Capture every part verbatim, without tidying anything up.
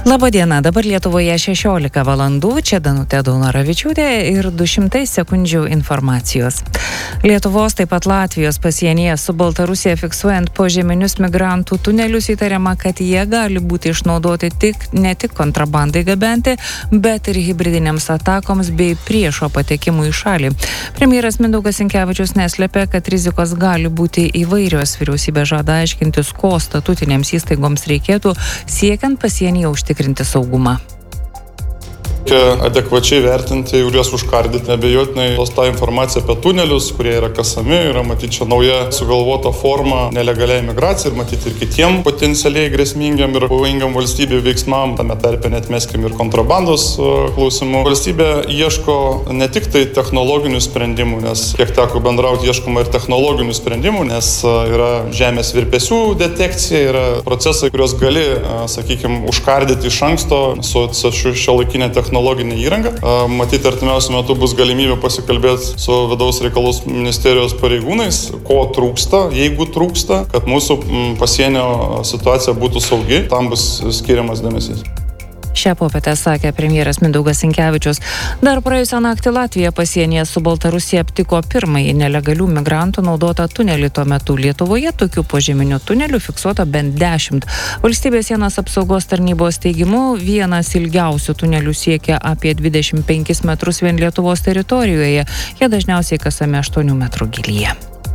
Labadiena, dabar Lietuvoje šešiolika valandų, čia Danutė Daunoravičiūtė ir du šimtai sekundžių informacijos. Lietuvos, taip pat Latvijos pasienyje su Baltarusija fiksuojant požeminius migrantų tunelius įtariama, kad jie gali būti išnaudoti tik, ne tik kontrabandai gabenti, bet ir hibridinėms atakoms bei priešo patekimui į šalį. Premjeras Mindaugas Sinkevičius neslėpė, kad rizikos gali būti įvairios. Vyriausybė žada aiškintis, ko statutinėms įstaigoms reikėtų siekiant pasienyje užtikrinti saugumą. Reikia adekvačiai vertinti ir juos užkardyti. Neabejotinai tos tą informaciją apie tunelius, kurie yra kasami, yra matyti čia nauja sugalvota forma nelegaliai migracijai ir matyti ir kitiem potencialiai grėsmingiam ir pavojingiam valstybių veiksmam. Tame tarpe netmeskim ir kontrabandos klausimų. Valstybė ieško ne tik tai technologinių sprendimų, nes kiek teko bendrauti, ieškoma ir technologinių sprendimų, nes yra žemės virpesių detekcija, yra procesai, kuriuos gali, sakykime, užkardyti iš anksto su, su šiuolaikinė technologija. technologinė įranga. Matyti artimiausiu metu bus galimybė pasikalbėti su vidaus reikalų ministerijos pareigūnais, ko trūksta, jeigu trūksta, kad mūsų pasienio situacija būtų saugi, tam bus skiriamas dėmesys. Šią popietę sakė premjeras Mindaugas Sinkevičius. Dar praėjusią naktį Latvija pasienyje su Baltarusija aptiko pirmąjį nelegalių migrantų naudotą tunelį. Tuo metu Lietuvoje tokių požeminių tunelių fiksuota bent dešimt. Valstybės sienos apsaugos tarnybos teigimu, vienas ilgiausių tunelių siekia apie dvidešimt penkis metrus vien Lietuvos teritorijoje. Jie dažniausiai kasami aštuonių metrų gylyje.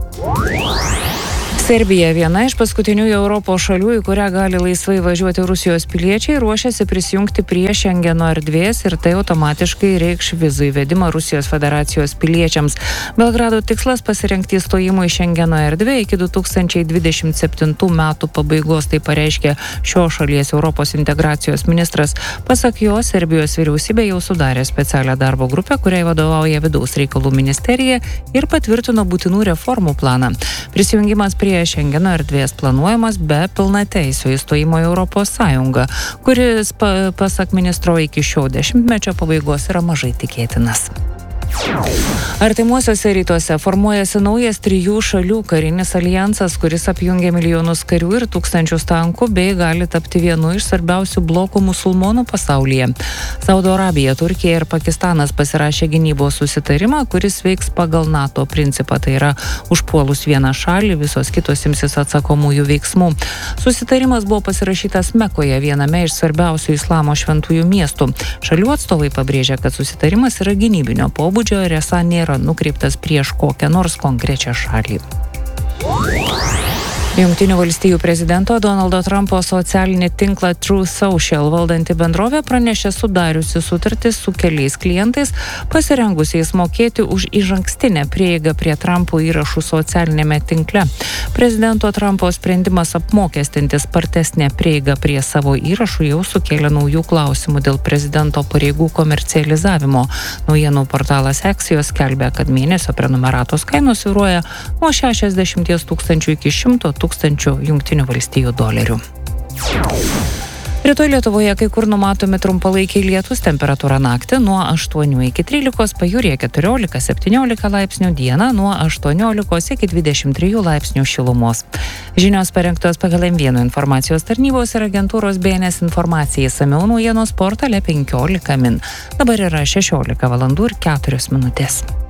Serbija, viena iš paskutinių Europos šalių, į kurią gali laisvai važiuoti Rusijos piliečiai, ruošiasi prisijungti prie Šengeno erdvės ir tai automatiškai reikš vizų įvedimą Rusijos federacijos piliečiams. Belgrado tikslas pasirengti įstojimui į Šengeno erdvę iki du tūkstančiai dvidešimt septintų metų pabaigos, tai pareiškė šios šalies Europos integracijos ministras. Pasak jo, Serbijos vyriausybė jau sudarė specialią darbo grupę, kuriai vadovauja vidaus reikalų ministerija ir patvirtino būtinų reformų planą. Prisijungimas prie Šengeno erdvės planuojamas be pilnateisio įstojimo į Europos Sąjungą, kuris, pasak ministro, iki šio dešimtmečio pabaigos yra mažai tikėtinas. Artimuosiuose rytuose formuojasi naujas trijų šalių karinis alijansas, kuris apjungia milijonus karių ir tūkstančius tankų bei gali tapti vienu iš svarbiausių blokų musulmonų pasaulyje. Saudo Arabija, Turkija ir Pakistanas pasirašė gynybos susitarimą, kuris veiks pagal NATO principą, tai yra užpuolus vieną šalį, visos kitos imsis atsakomųjų veiksmų. Susitarimas buvo pasirašytas Mekoje, viename iš svarbiausių islamo šventųjų miestų. Šalių atstovai pabrėžia, kad susitarimas yra gynybinio pobūdžio ir esą nėra nukreiptas prieš kokią nors konkrečią šalį. Jungtinių valstijų prezidento Donaldo Trumpo socialinį tinklą Truth Social valdanti bendrovė pranešė sudariusi sutartis su keliais klientais, pasirengusiais mokėti už išankstinę prieigą prie Trumpo įrašų socialinėme tinkle. Prezidento Trumpo sprendimas apmokestinti spartesnę prieigą prie savo įrašų jau sukėlė naujų klausimų dėl prezidento pareigų komercializavimo. Naujienų portalas Axios skelbia, kad mėnesio prenumeratos kainos svyruoja nuo šešiasdešimt tūkstančių iki šimto tūkstančių jungtinių valstijų dolerių. Rytoj Lietuvoje kai kur numatomi trumpalaikiai lietūs, temperatūra naktį nuo aštuonių iki trylikos, pajūryje keturiolika septyniolika laipsnių, dieną nuo aštuoniolikos iki dvidešimt trijų laipsnių šilumos. Žinios parengtos pagal M vienas informacijos tarnybos ir agentūros B N S informacijai, išsamiau naujienos portale penkiolika min. Dabar yra šešiolika valandų ir keturios minutės.